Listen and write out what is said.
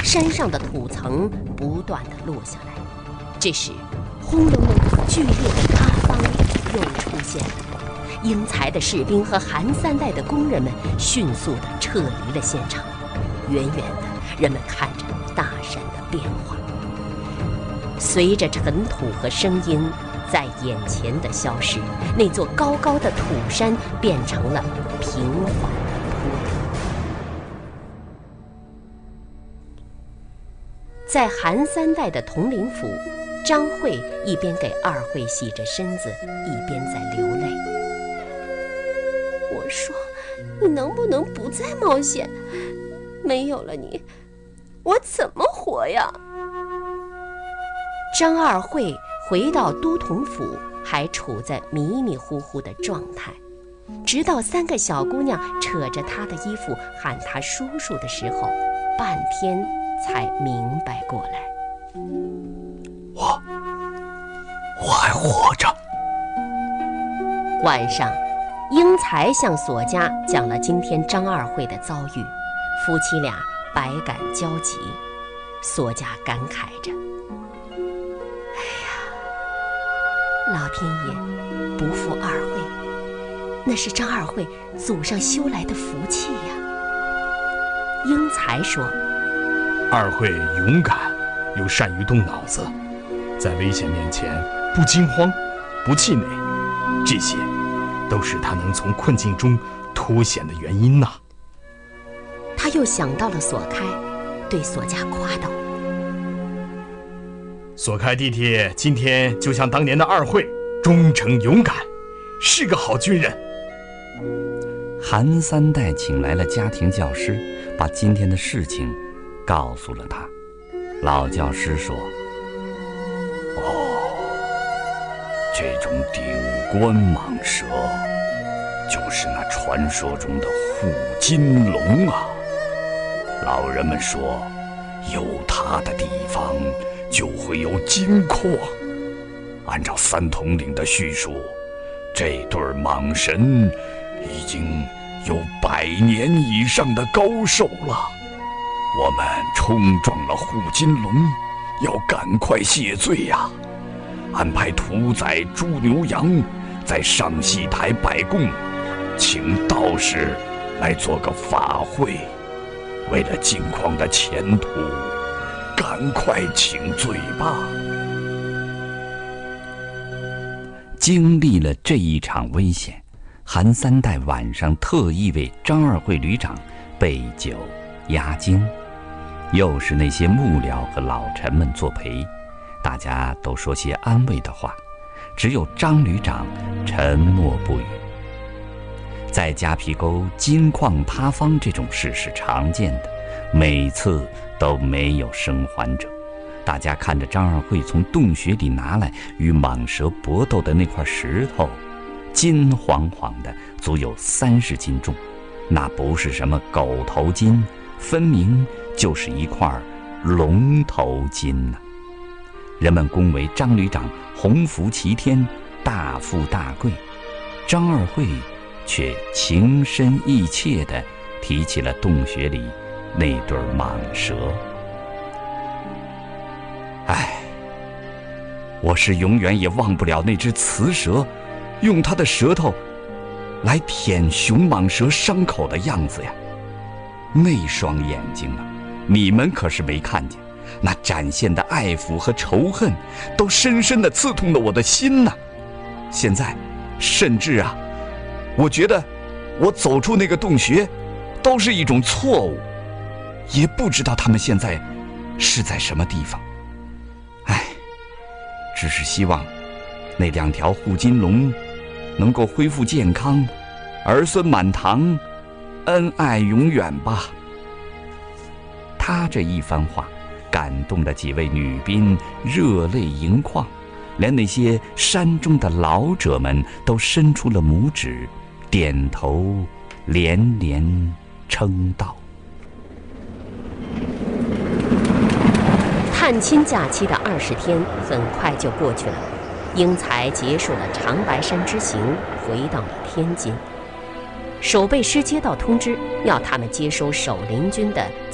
山上的土层不断地落下来。这时，轰隆隆剧烈的塌方又出现了。英才的士兵和韩三代的工人们迅速地撤离了现场。远远的，人们看着大山的变化，随着尘土和声音在眼前的消失，那座高高的土山变成了平缓的坡度。在韩三代的统领府，张慧一边给二慧洗着身子，一边在流泪。 我说，你能不能不再冒险？没有了你，我怎么活呀？ 张二慧回到都统府，还处在迷迷糊糊的状态，直到3个小姑娘扯着她的衣服喊她叔叔的时候，半天才明白过来。 我还活着。 晚上，英才向索家讲了今天张二慧的遭遇，夫妻俩百感交集。索家感慨着：老天爷不负二慧，那是张二慧祖上修来的福气呀。英才说： 二慧勇敢又善于动脑子，在危险面前不惊慌不气馁，这些都是他能从困境中脱险的原因呐。 他又想到了索开，对索家夸道： 索开弟弟今天就像当年的二慧，忠诚勇敢，是个好军人。 韩三代请来了家庭教师，把今天的事情告诉了他。老教师说： 这种顶冠蟒蛇就是那传说中的护金龙啊。老人们说，有它的地方就会有金矿。按照三统领的叙述，这对蟒神已经有100年以上的高寿了。我们冲撞了护金龙，要赶快谢罪呀！安排屠宰猪牛羊，在上戏台摆供，请道士来做个法会。为了金矿的前途，赶快请罪吧。 经历了这一场危险，韩三代晚上特意为张二慧旅长备酒压惊，又是那些幕僚和老臣们作陪，大家都说些安慰的话，只有张旅长沉默不语。在夹皮沟金矿塌方这种事是常见的，每次都没有生还者。大家看着张二慧从洞穴里拿来与蟒蛇搏斗的那块石头，金黄黄的，足有30斤重，那不是什么狗头金，分明就是一块龙头金呢。人们恭维张旅长鸿福齐天，大富大贵，张二慧却情深意切地提起了洞穴里那对蟒蛇。我是永远也忘不了那只雌蛇用它的舌头来舔雄蟒蛇伤口的样子呀。那双眼睛啊，你们可是没看见，那展现的爱抚和仇恨都深深地刺痛了我的心呐。现在甚至啊，我觉得我走出那个洞穴都是一种错误，也不知道他们现在是在什么地方。只是希望那2条护金龙能够恢复健康，儿孙满堂，恩爱永远吧。他这一番话感动了几位女兵热泪盈眶，连那些山中的老者们都伸出了拇指，点头连连称道。 探亲假期的20天很快就过去了，英才结束了长白山之行，回到了天津。守备师接到通知，要他们接收守灵军的